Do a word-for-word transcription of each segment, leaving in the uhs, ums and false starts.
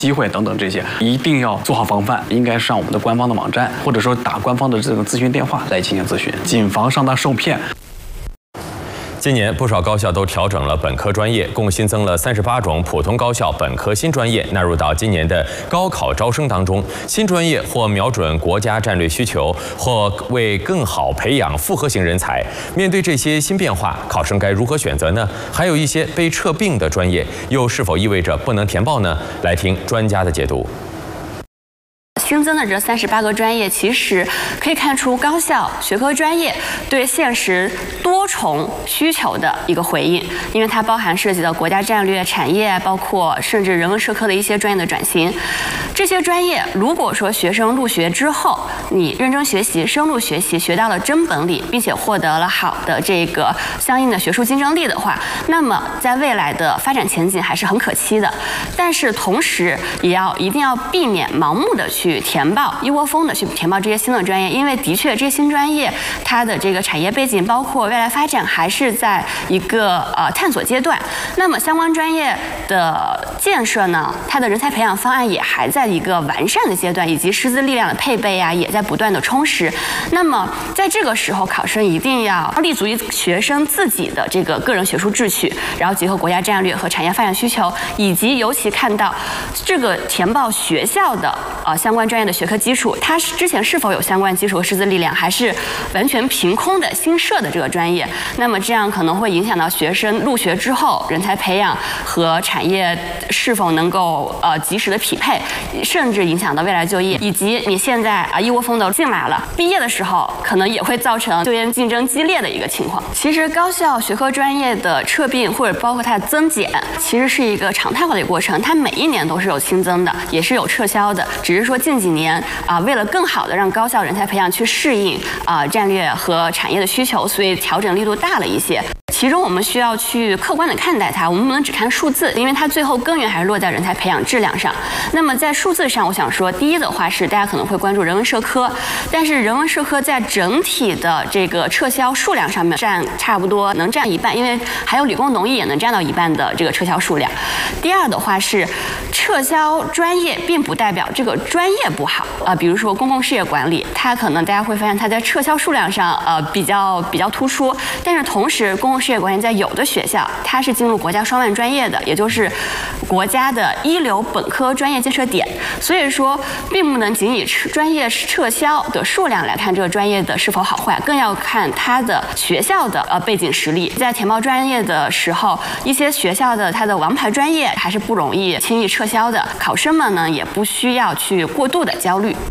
机会等等这些，一定要做好防范。应该上我们的官方的网站，或者说打官方的这个咨询电话来进行咨询，谨防上当受骗。 今年不少高校都调整了本科专业，共新增了三十八种普通高校本科新专业纳入到今年的高考招生当中。新专业或瞄准国家战略需求，或为更好培养复合型人才。面对这些新变化，考生该如何选择呢？还有一些被撤并的专业，又是否意味着不能填报呢？来听专家的解读。 新增的这三十八个专业，其实可以看出高校学科专业对现实多重需求的一个回应，因为它包含涉及到国家战略、产业，包括甚至人文社科的一些专业的转型。这些专业，如果说学生入学之后，你认真学习、深入学习，学到了真本领，并且获得了好的这个相应的学术竞争力的话，那么在未来的发展前景还是很可期的。但是同时，也要一定要避免盲目的去 填报一窝蜂的去填报这些新的专业，因为的确这些新专业它的这个产业背景，包括未来发展还是在一个呃探索阶段。那么相关专业的建设呢，它的人才培养方案也还在一个完善的阶段，以及师资力量的配备啊，也在不断的充实。那么在这个时候，考生一定要立足于学生自己的这个个人学术志趣，然后结合国家战略和产业发展需求，以及尤其看到这个填报学校的呃相关专业的学科基础，它是之前是否有相关基础和师资力量，还是完全凭空的新设的这个专业？那么这样可能会影响到学生入学之后人才培养和产业是否能够呃及时的匹配，甚至影响到未来就业，以及你现在啊一窝蜂的进来了，毕业的时候可能也会造成就业竞争激烈的一个情况。其实高校学科专业的撤并或者包括它的增减，其实是一个常态化的一个过程，它每一年都是有新增的，也是有撤销的，只是说近几年啊，为了更好的让高校人才培养去适应啊战略和产业的需求，所以调整力度大了一些。 其中我们需要去客观的看待它，我们不能只看数字，因为它最后根源还是落在人才培养质量上。那么在数字上，我想说，第一的话是大家可能会关注人文社科，但是人文社科在整体的这个撤销数量上面占差不多能占一半，因为还有理工农艺也能占到一半的这个撤销数量。第二的话是撤销专业，并不代表这个专业不好啊、呃，比如说公共事业管理，它可能大家会发现它在撤销数量上呃比较比较突出，但是同时公共事业 事业管理在有的学校，它是进入国家双万专业的，也就是国家的一流本科专业建设点。所以说，并不能仅以专业撤销的数量来看这个专业的是否好坏，更要看它的学校的呃背景实力。在填报专业的时候，一些学校的它的王牌专业还是不容易轻易撤销的，考生们呢也不需要去过度的焦虑。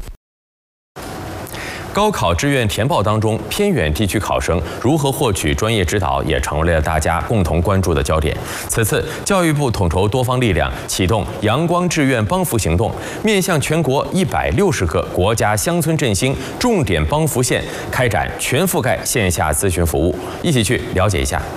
高考志愿填报当中，偏远地区考生如何获取专业指导，也成为了大家共同关注的焦点。此次，教育部统筹多方力量，启动“阳光志愿帮扶行动”，面向全国一百六十个国家乡村振兴重点帮扶县，开展全覆盖线下咨询服务。一起去了解一下。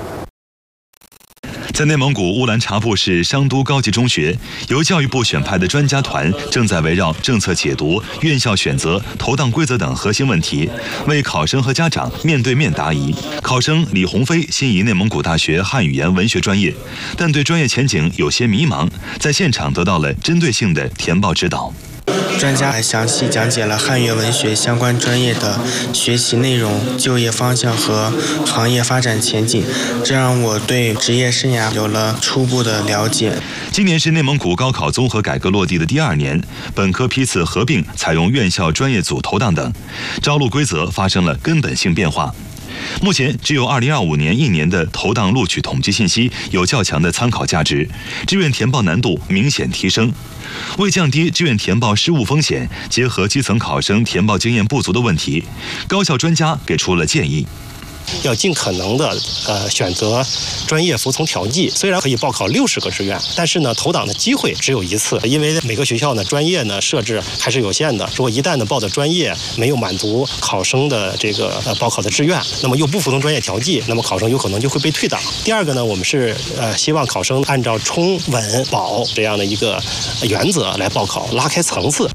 在内蒙古乌兰察布市商都高级中学，由教育部选派的专家团正在围绕政策解读、院校选择、投档规则等核心问题，为考生和家长面对面答疑。考生李鸿飞心仪内蒙古大学汉语言文学专业，但对专业前景有些迷茫，在现场得到了针对性的填报指导。 专家还详细讲解了汉语文学相关专业的学习内容、就业方向和行业发展前景，这让我对职业生涯有了初步的了解。 今年是内蒙古高考综合改革落地的第二年，本科批次合并采用院校专业组投档等，招录规则发生了根本性变化。 目前只有二零二五年一年的投档录取统计信息有较强的参考价值，志愿填报难度明显提升。为降低志愿填报失误风险，结合基层考生填报经验不足的问题，高校专家给出了建议。 要尽可能的呃选择专业服从调剂。虽然可以报考六十个志愿，但是呢投档的机会只有一次，因为每个学校呢专业呢设置还是有限的。如果一旦呢报的专业没有满足考生的这个呃报考的志愿，那么又不服从专业调剂，那么考生有可能就会被退档。第二个呢，我们是呃希望考生按照冲稳保这样的一个原则来报考，拉开层次。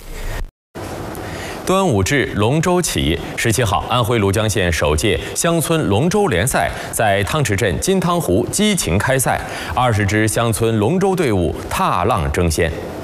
端午至龙舟起，十七号，安徽庐江县首届乡村龙舟联赛在汤池镇金汤湖激情开赛，二十支乡村龙舟队伍踏浪争先。